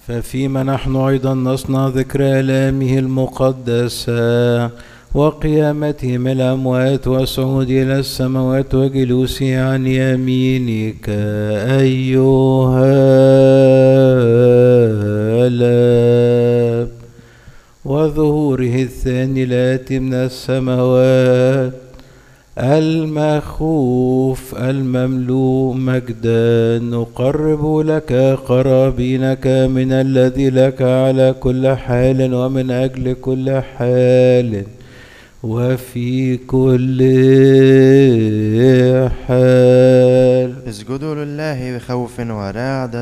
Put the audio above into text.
ففيما نحن أيضا نصنع ذكر آلامه المقدسة وقيامته من الأموات وصعود إلى السماوات وجلوسه عن يمينك أيها الآب وظهوره الثاني الآتي من السماوات المخوف المملوء مجدا نقرب لك قرابينك من الذي لك على كل حال ومن أجل كل حال وفي كل حال. اسجدوا لله بخوف ورعد